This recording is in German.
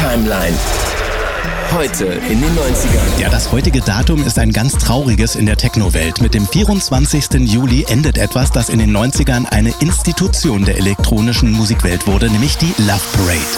Timeline. Heute in den 90ern. Ja, das heutige Datum ist ein ganz trauriges in der Techno-Welt. Mit dem 24. Juli endet etwas, das in den 90ern eine Institution der elektronischen Musikwelt wurde, nämlich die Love Parade.